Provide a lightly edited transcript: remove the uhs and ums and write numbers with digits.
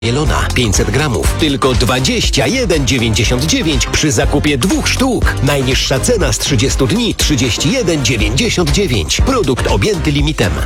Mielona 500 gramów, tylko 21,99 przy zakupie 2 sztuk. Najniższa cena z 30 dni 31,99. Produkt objęty limitem.